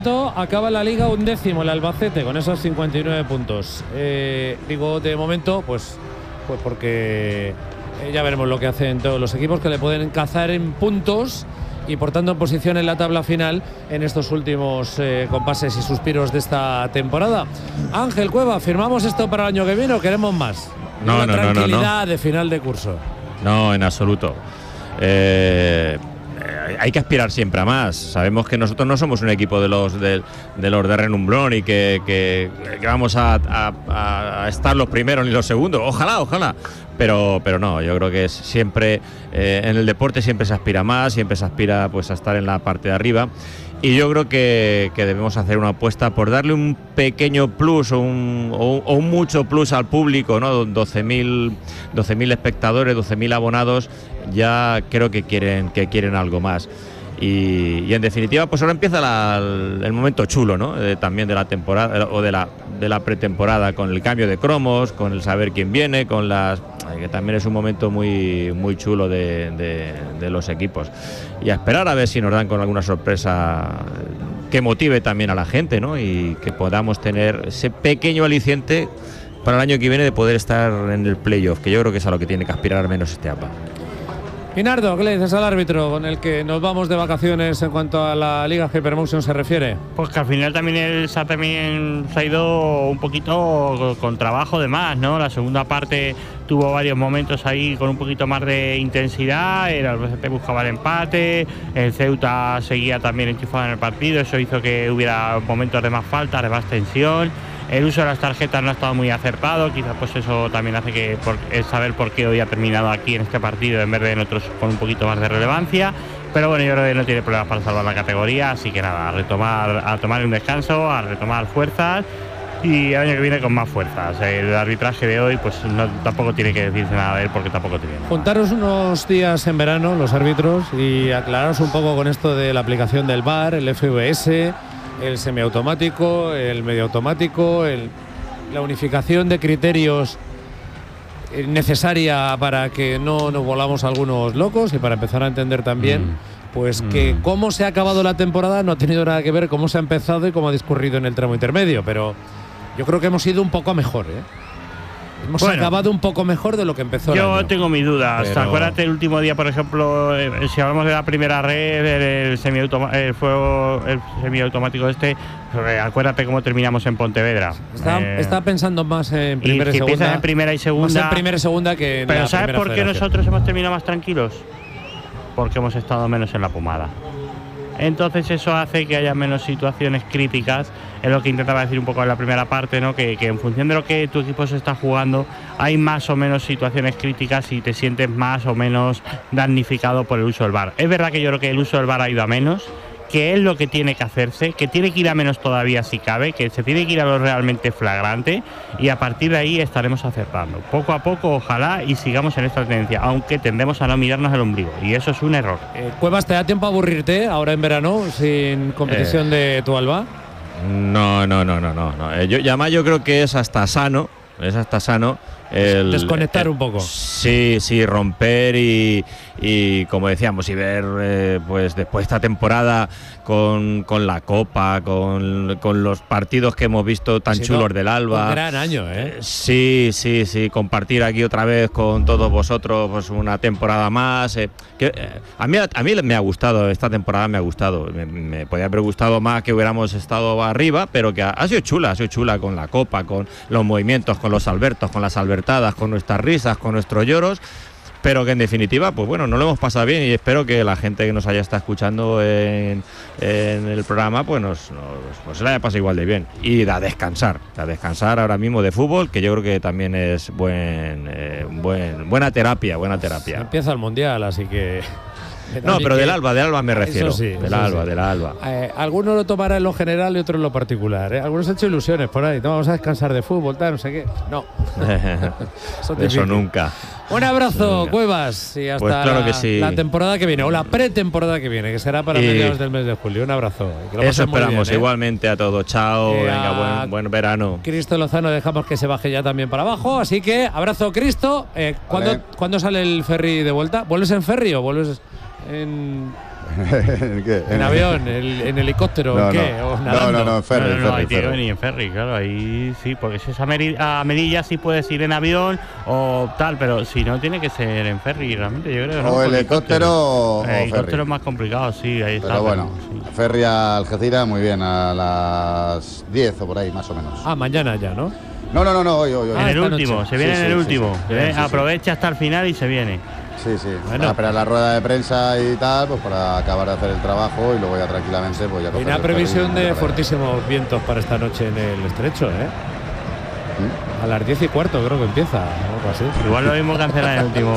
Acaba la Liga 11º el Albacete con esos 59 puntos. Digo de momento, pues porque ya veremos lo que hacen todos los equipos, que le pueden cazar en puntos y por tanto en posición en la tabla final en estos últimos compases y suspiros de esta temporada. Ángel Cueva, ¿firmamos esto para el año que viene o queremos más? No. Tranquilidad de final de curso. No, en absoluto. Hay que aspirar siempre a más. Sabemos que nosotros no somos un equipo de los de renumbrón y que vamos a estar los primeros ni los segundos. Ojalá. Pero no, yo creo que es siempre en el deporte siempre se aspira más, siempre se aspira pues a estar en la parte de arriba. Y yo creo que debemos hacer una apuesta por darle un pequeño plus o un mucho plus al público, ¿no? 12.000 espectadores, 12.000 abonados, ya creo que quieren algo más. Y en definitiva, pues ahora empieza el momento chulo, ¿no? También de la temporada o de la pretemporada, con el cambio de cromos, con el saber quién viene, con que también es un momento muy, muy chulo de los equipos. Y a esperar a ver si nos dan con alguna sorpresa que motive también a la gente, ¿no? Y que podamos tener ese pequeño aliciente para el año que viene de poder estar en el playoff, que yo creo que es a lo que tiene que aspirar al menos este APA. Pinardo, ¿qué le dices al árbitro con el que nos vamos de vacaciones en cuanto a la Liga Hypermotion se refiere? Pues que al final también el SAT también se ha ido un poquito con trabajo de más, ¿no? La segunda parte tuvo varios momentos ahí con un poquito más de intensidad, el Albacete buscaba el empate, el Ceuta seguía también enchufado en el partido, eso hizo que hubiera momentos de más falta, de más tensión. El uso de las tarjetas no ha estado muy acertado, quizás pues eso también hace que es saber por qué hoy ha terminado aquí en este partido en vez de en otros con un poquito más de relevancia. Pero bueno, yo creo que no tiene problemas para salvar la categoría, así que nada, a tomar un descanso, a retomar fuerzas y el año que viene con más fuerzas. El arbitraje de hoy pues tampoco tiene que decirse nada de él porque tampoco tiene nada. Juntaros unos días en verano los árbitros y aclararos un poco con esto de la aplicación del VAR, el FVS, el semiautomático, el medio automático, la unificación de criterios necesaria para que no nos volamos algunos locos y para empezar a entender también pues que cómo se ha acabado la temporada no ha tenido nada que ver cómo se ha empezado y cómo ha discurrido en el tramo intermedio, pero yo creo que hemos ido un poco mejor, Hemos acabado un poco mejor de lo que empezó. Yo tengo mis dudas. Pero acuérdate el último día, por ejemplo, si hablamos de la primera red, el semiautomático acuérdate cómo terminamos en Pontevedra. Está pensando más en primera y segunda. Empiezas en primera y segunda. Más en primera y segunda que en Pero la ¿sabes por qué federación? Nosotros hemos terminado más tranquilos? Porque hemos estado menos en la pomada. Entonces eso hace que haya menos situaciones críticas, es lo que intentaba decir un poco en la primera parte, ¿no? Que en función de lo que tu equipo se está jugando hay más o menos situaciones críticas y te sientes más o menos damnificado por el uso del VAR. Es verdad que yo creo que el uso del VAR ha ido a menos, que es lo que tiene que hacerse, que tiene que ir a menos todavía si cabe, que se tiene que ir a lo realmente flagrante y a partir de ahí estaremos acertando. Poco a poco, ojalá, y sigamos en esta tendencia, aunque tendemos a no mirarnos el ombligo, y eso es un error. Cuevas, ¿te da tiempo a aburrirte ahora en verano sin competición de tu Alba? No. Yo creo que es hasta sano. Desconectar un poco. Sí, romper y como decíamos, y ver pues después de esta temporada con la Copa, con los partidos que hemos visto tan chulos del Alba. Un gran año, Sí, compartir aquí otra vez con todos vosotros pues una temporada más. A mí me ha gustado, esta temporada me ha gustado. Me podría haber gustado más que hubiéramos estado arriba, pero que ha sido chula con la Copa, con los movimientos, con los Albertos, con las Albertadas, con nuestras risas, con nuestros lloros. Pero que en definitiva, pues bueno, no lo hemos pasado bien y espero que la gente que nos haya estado escuchando en el programa, pues se la haya pasado igual de bien. Y a descansar ahora mismo de fútbol, que yo creo que también es buena terapia. Empieza el Mundial, así que... No, pero del Alba me refiero. Eso sí, del Alba. Algunos lo tomarán en lo general y otros en lo particular. Algunos han hecho ilusiones por ahí. No, vamos a descansar de fútbol, tal, no sé qué. No. Eso nunca. Un abrazo, Cuevas. Y hasta pues claro que sí. la temporada que viene, o la pretemporada que viene, que será para mediados del mes de julio. Un abrazo. Eso esperamos, bien, igualmente a todos. Chao, venga, buen verano. Cristo Lozano dejamos que se baje ya también para abajo. Así que, abrazo, Cristo. ¿Cuándo sale el ferry de vuelta? ¿Vuelves en ferry o vuelves en ¿En qué? ¿En avión? ¿En helicóptero? No, ¿En qué? no. ¿O nadando? No, en ferry. No, ahí tiene que venir en ferry, claro, ahí sí, porque si es a Melilla sí puedes ir en avión o tal, pero si no tiene que ser en ferry, realmente yo creo que no. O helicóptero o ferry. Helicóptero es más complicado, sí, ahí está. Pero bueno, sí. ferry a Algeciras, muy bien, a las 10 o por ahí, más o menos. Ah, mañana ya, ¿no? No, hoy. En el esta último, noche. se viene Sí, en el sí, último. sí. ¿Eh? Sí, sí. Aprovecha hasta el final y se viene. Sí. Bueno. Para esperar la rueda de prensa y tal, pues para acabar de hacer el trabajo y luego ya tranquilamente pues ya Hay coger una el ferry previsión y de para allá. fortísimos vientos para esta noche en el estrecho, ¿eh? A las 10:15 creo que empieza, o algo así. Igual lo mismo cancelar en el último.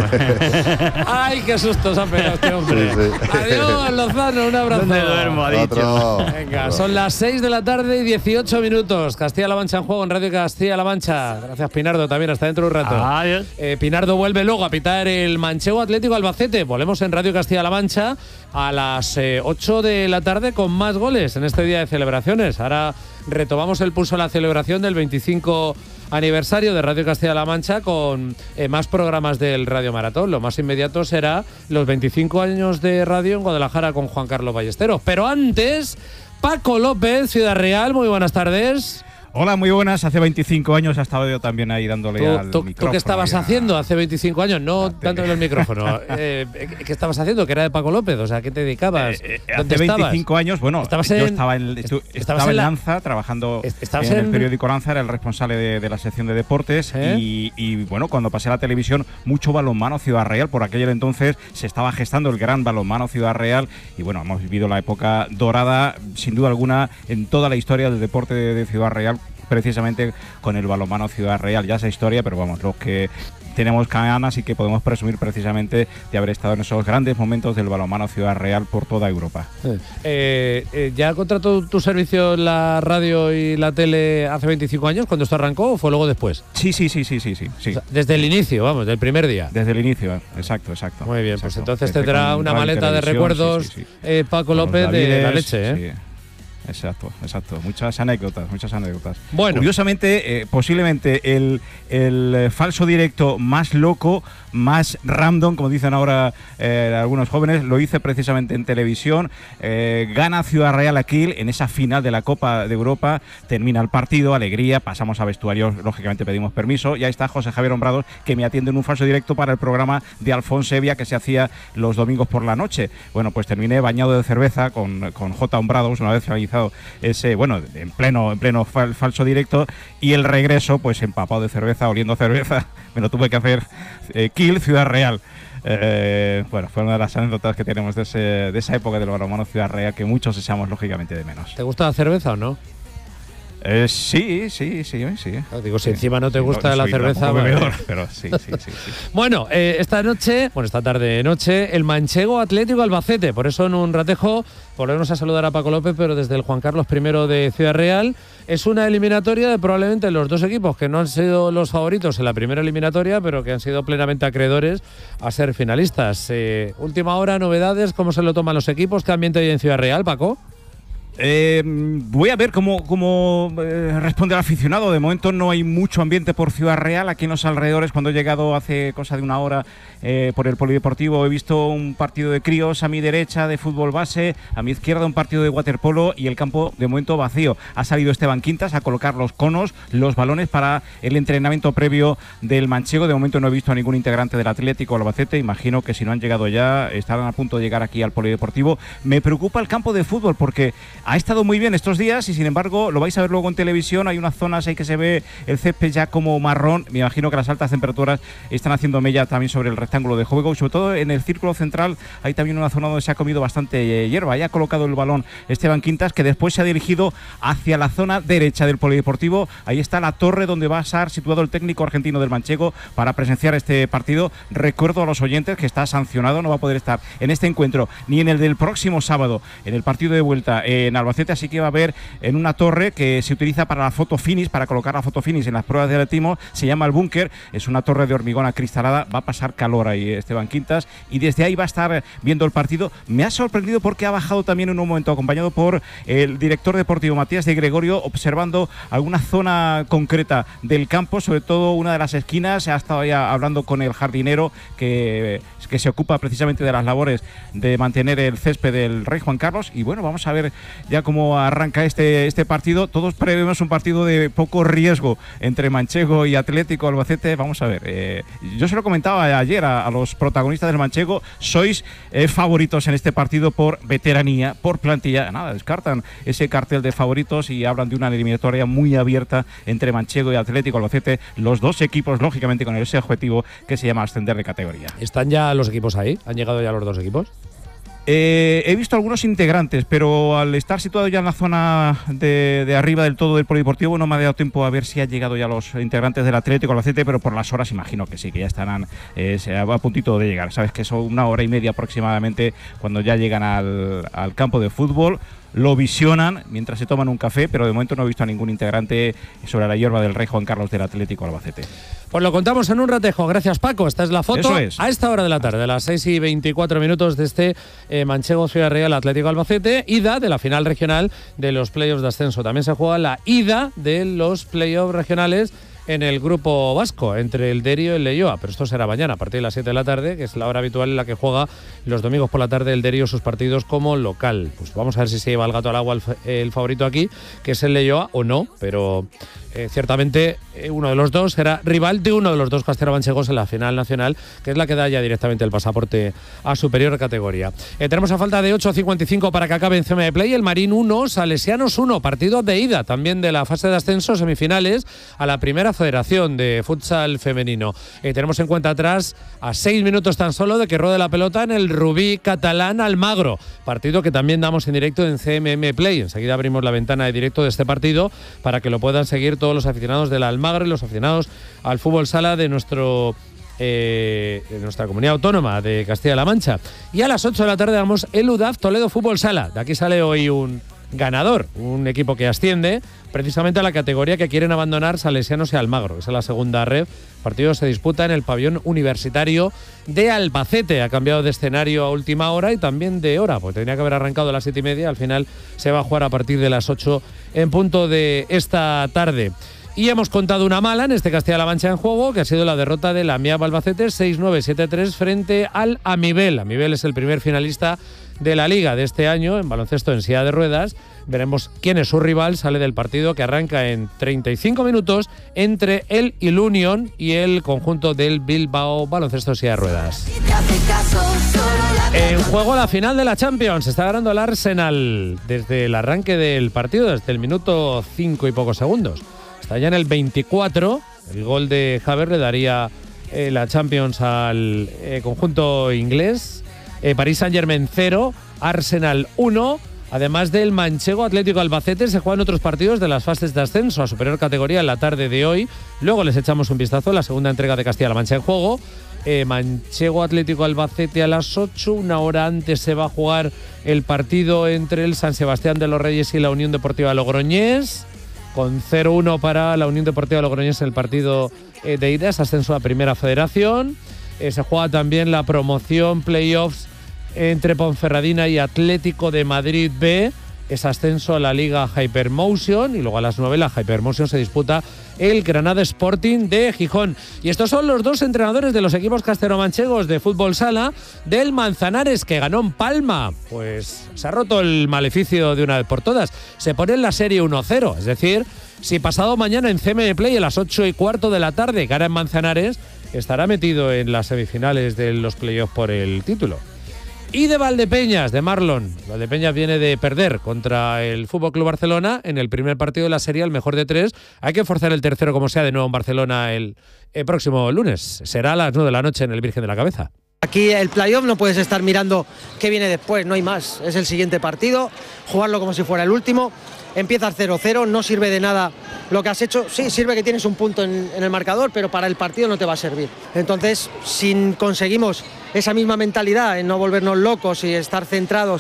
¡Ay, qué susto se ha pegado este hombre! Sí, sí. Adiós, Lozano, un abrazo. ¿Dónde duermo? Ha dicho. Otro. Venga, son las 6 de la tarde y 18 minutos. Castilla-La Mancha en juego en Radio Castilla-La Mancha. Gracias, Pinardo, también. Hasta dentro de un rato. Adiós. Pinardo vuelve luego a pitar el Manchego Atlético Albacete. Volvemos en Radio Castilla-La Mancha a las 8 de la tarde con más goles en este día de celebraciones. Ahora retomamos el pulso a la celebración del 25 aniversario de Radio Castilla-La Mancha con más programas del Radio Maratón. Lo más inmediato será los 25 años de radio en Guadalajara con Juan Carlos Ballesteros. Pero antes, Paco López, Ciudad Real, muy buenas tardes. Hola, muy buenas. Hace 25 años ha estado yo también ahí dándole al micrófono. ¿Tú qué estabas haciendo hace 25 años? No dándole el micrófono. ¿Qué estabas haciendo? Que era de Paco López. O sea, ¿qué te dedicabas? Hace 25 años, bueno, yo estaba en Lanza, trabajando en el periódico Lanza, era el responsable de la sección de deportes y bueno, cuando pasé a la televisión, mucho balonmano Ciudad Real. Por aquel entonces se estaba gestando el gran balonmano Ciudad Real y bueno, hemos vivido la época dorada, sin duda alguna, en toda la historia del deporte de Ciudad Real, precisamente con el balonmano Ciudad Real. Ya esa historia, pero vamos, los que tenemos ganas y que podemos presumir precisamente de haber estado en esos grandes momentos del balonmano Ciudad Real por toda Europa. ¿Ya contrató tu servicio en la radio y la tele hace 25 años, cuando esto arrancó, o fue luego después? Sí. O sea, desde el inicio, vamos, del primer día. Desde el inicio, exacto. Muy bien, pues entonces Desde tendrá una maleta de recuerdos, sí. Paco López, de la leche, ¿eh? Sí. Exacto. Muchas anécdotas. Bueno. Curiosamente, posiblemente el falso directo más loco, más random, como dicen ahora algunos jóvenes, lo hice precisamente en televisión. Gana Ciudad Real aquí en esa final de la Copa de Europa. Termina el partido, alegría, pasamos a vestuario, lógicamente pedimos permiso. Y ahí está José Javier Hombrados, que me atiende en un falso directo para el programa de Alfonso Evia, que se hacía los domingos por la noche. Bueno, pues terminé bañado de cerveza con J. Hombrados, una vez finalizado ese, bueno, en pleno falso directo, y el regreso, pues empapado de cerveza, oliendo cerveza, me lo tuve que hacer Kill Ciudad Real. Bueno, fue una de las anécdotas que tenemos de esa época del balonmano Ciudad Real, que muchos echamos lógicamente de menos. ¿Te gusta la cerveza o no? Sí. Digo, si encima no te gusta la cerveza, bebedor, pero sí. Bueno, esta tarde-noche, el Manchego Atlético Albacete. Por eso en un ratejo volvemos a saludar a Paco López, pero desde el Juan Carlos I de Ciudad Real. Es una eliminatoria de probablemente los dos equipos que no han sido los favoritos en la primera eliminatoria, pero que han sido plenamente acreedores a ser finalistas. Última hora, novedades, ¿cómo se lo toman los equipos? ¿Qué ambiente hay en Ciudad Real, Paco? Voy a ver cómo responde el aficionado. De momento no hay mucho ambiente por Ciudad Real. Aquí en los alrededores, cuando he llegado hace cosa de una hora por el polideportivo, he visto un partido de críos a mi derecha de fútbol base, a mi izquierda un partido de waterpolo y el campo de momento vacío. Ha salido Esteban Quintas a colocar los conos, los balones para el entrenamiento previo del Manchego. De momento no he visto a ningún integrante del Atlético Albacete. Imagino que si no han llegado ya, estarán a punto de llegar aquí al polideportivo. Me preocupa el campo de fútbol porque ha estado muy bien estos días y sin embargo lo vais a ver luego en televisión. Hay unas zonas ahí que se ve el césped ya como marrón. Me imagino que las altas temperaturas están haciendo mella también sobre el rectángulo de juego, sobre todo en el círculo central. Hay también una zona donde se ha comido bastante hierba. Ya ha colocado el balón Esteban Quintas, que después se ha dirigido hacia la zona derecha del polideportivo. Ahí está la torre donde va a estar situado el técnico argentino del Manchego para presenciar este partido. Recuerdo a los oyentes que está sancionado, no va a poder estar en este encuentro ni en el del próximo sábado, en el partido de vuelta en en Albacete, así que va a haber en una torre que se utiliza para la foto finish, para colocar la foto finish en las pruebas de atletismo, se llama el búnker, es una torre de hormigón acristalada, va a pasar calor ahí Esteban Quintas, y desde ahí va a estar viendo el partido. Me ha sorprendido porque ha bajado también en un momento, acompañado por el director deportivo Matías de Gregorio, observando alguna zona concreta del campo, sobre todo una de las esquinas. Ha estado ya hablando con el jardinero que se ocupa precisamente de las labores de mantener el césped del Rey Juan Carlos, y bueno, vamos a ver ya cómo arranca este partido. Todos prevemos un partido de poco riesgo entre Manchego y Atlético Albacete. Vamos a ver, yo se lo comentaba ayer a los protagonistas del Manchego, sois favoritos en este partido por veteranía, por plantilla. Nada, descartan ese cartel de favoritos y hablan de una eliminatoria muy abierta entre Manchego y Atlético Albacete, los dos equipos lógicamente con ese objetivo que se llama ascender de categoría. ¿Están ya los equipos ahí? ¿Han llegado ya los dos equipos? He visto algunos integrantes, pero al estar situado ya en la zona de arriba del todo del polideportivo no me ha dado tiempo a ver si han llegado ya los integrantes del Atlético Albacete, pero por las horas imagino que sí, que ya estarán a puntito de llegar. Sabes que son 1 hora y media aproximadamente cuando ya llegan al campo de fútbol. Lo visionan mientras se toman un café, pero de momento no he visto a ningún integrante sobre la hierba del Rey Juan Carlos del Atlético Albacete. Pues lo contamos en un ratejo. Gracias, Paco. Esta es la foto. Eso es. A esta hora de la tarde, a las 6:24 de este Manchego Ciudad Real Atlético Albacete, ida de la final regional de los playoffs de ascenso. También se juega la ida de los playoffs regionales en el grupo vasco, entre el Derio y el Leioa, pero esto será mañana a partir de las 7 de la tarde, que es la hora habitual en la que juega los domingos por la tarde el Derio sus partidos como local. Pues vamos a ver si se lleva el gato al agua el favorito aquí, que es el Leioa, o no, pero ciertamente uno de los dos será rival de uno de los dos castellano-manchegos en la final nacional, que es la que da ya directamente el pasaporte a superior categoría. Tenemos a falta de 8:55 para que acabe en CM de Play el Marín 1, Salesianos 1, partido de ida también de la fase de ascenso, semifinales a la primera federación de futsal femenino. Tenemos en cuenta atrás a 6 minutos tan solo de que ruede la pelota en el Rubí catalán Almagro, partido que también damos en directo en CMM Play. Enseguida abrimos la ventana de directo de este partido para que lo puedan seguir todos los aficionados del Almagro y los aficionados al fútbol sala de nuestra comunidad autónoma de Castilla-La Mancha. Y a las 8 de la tarde damos el UDAF Toledo Fútbol Sala. De aquí sale hoy un ganador, un equipo que asciende precisamente a la categoría que quieren abandonar Salesianos y Almagro.Esa es la segunda red. El partido se disputa en el pabellón universitario de Albacete. Ha cambiado de escenario a última hora y también de hora, porque tenía que haber arrancado a las 7:30. Al final se va a jugar a partir de las 8 en punto de esta tarde. Y hemos contado una mala en este Castilla-La Mancha en juego, que ha sido la derrota del AMIAB Albacete 6-9-7-3 frente al Amibel. Amibel es el primer finalista de la Liga de este año en baloncesto en silla de ruedas. Veremos quién es su rival. Sale del partido que arranca en 35 minutos entre el Ilunion y el conjunto del Bilbao baloncesto en silla de ruedas. En juego la final de la Champions. Está ganando el Arsenal desde el arranque del partido, desde el minuto 5 y pocos segundos. Está ya en el 24. El gol de Havertz le daría la Champions al conjunto inglés. Paris Saint-Germain 0, Arsenal 1. Además del Manchego Atlético Albacete, se juegan otros partidos de las fases de ascenso a superior categoría en la tarde de hoy. Luego les echamos un vistazo a la segunda entrega de Castilla-La Mancha en juego. Manchego Atlético Albacete a las 8. Una hora antes se va a jugar el partido entre el San Sebastián de los Reyes y la Unión Deportiva Logroñés, con 0-1 para la Unión Deportiva Logroñés en el partido de ida, es ascenso a Primera Federación. Se juega también la promoción playoffs entre Ponferradina y Atlético de Madrid B, es ascenso a la Liga Hypermotion, y luego a las 9 la Hypermotion se disputa el Granada Sporting de Gijón. Y estos son los dos entrenadores de los equipos castellano-manchegos de fútbol sala del Manzanares, que ganó en Palma. Pues se ha roto el maleficio de una vez por todas. Se pone en la serie 1-0, es decir, si pasado mañana en CM Play a las 8:15 de la tarde gana en Manzanares, estará metido en las semifinales de los playoffs por el título. Y de Valdepeñas, de Marlon. Valdepeñas viene de perder contra el FC Barcelona en el primer partido de la serie, el mejor de 3. Hay que forzar el tercero como sea de nuevo en Barcelona el próximo lunes. Será a las 9 de la noche en el Virgen de la Cabeza. Aquí el playoff no puedes estar mirando qué viene después, no hay más. Es el siguiente partido, jugarlo como si fuera el último. Empiezas 0-0, no sirve de nada lo que has hecho. Sí, sirve que tienes un punto en el marcador, pero para el partido no te va a servir. Entonces, si conseguimos esa misma mentalidad en no volvernos locos y estar centrados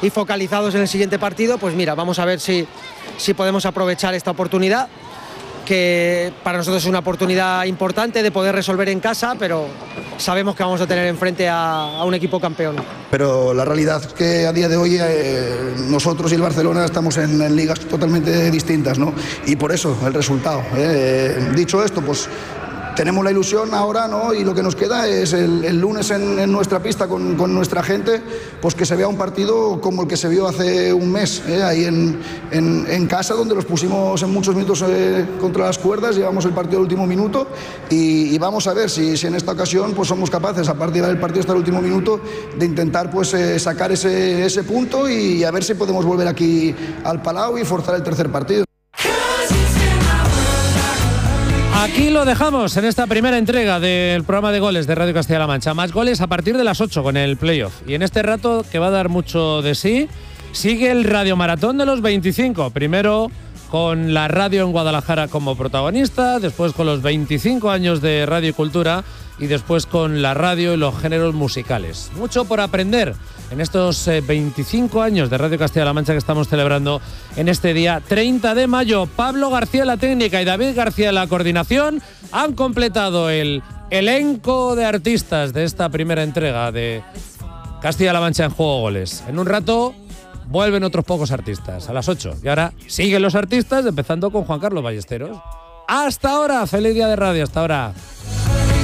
y focalizados en el siguiente partido, pues mira, vamos a ver si podemos aprovechar esta oportunidad, que para nosotros es una oportunidad importante de poder resolver en casa, pero sabemos que vamos a tener enfrente a un equipo campeón. Pero la realidad es que a día de hoy nosotros y el Barcelona estamos en ligas totalmente distintas, ¿no? Y por eso el resultado. Dicho esto, pues tenemos la ilusión ahora, ¿no? Y lo que nos queda es el lunes en nuestra pista con nuestra gente, pues que se vea un partido como el que se vio hace un mes, ahí en casa, donde los pusimos en muchos minutos contra las cuerdas, llevamos el partido al último minuto y vamos a ver si en esta ocasión pues somos capaces, a partir del partido hasta el último minuto, de intentar pues sacar ese punto y a ver si podemos volver aquí al Palau y forzar el tercer partido. Aquí lo dejamos en esta primera entrega del programa de goles de Radio Castilla-La Mancha. Más goles a partir de las 8 con el playoff. Y en este rato, que va a dar mucho de sí, sigue el radiomaratón de los 25. Primero con la radio en Guadalajara como protagonista, después con los 25 años de Radio y Cultura y después con la radio y los géneros musicales. Mucho por aprender en estos 25 años de Radio Castilla-La Mancha que estamos celebrando en este día 30 de mayo. Pablo García en la técnica y David García en la coordinación han completado el elenco de artistas de esta primera entrega de Castilla-La Mancha en Juego Goles. En un rato vuelven otros pocos artistas, a las 8. Y ahora siguen los artistas, empezando con Juan Carlos Ballesteros. Hasta ahora, feliz día de radio, hasta ahora.